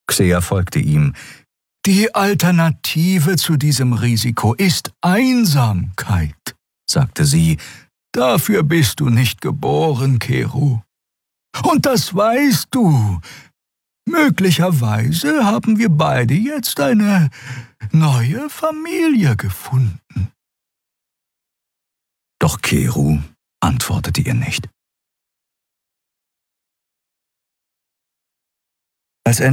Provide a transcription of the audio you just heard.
Xea folgte ihm. »Die Alternative zu diesem Risiko ist Einsamkeit«, sagte sie. »Dafür bist du nicht geboren, Keru. Und das weißt du. Möglicherweise haben wir beide jetzt eine neue Familie gefunden.« Doch Keru antwortete ihr nicht. Als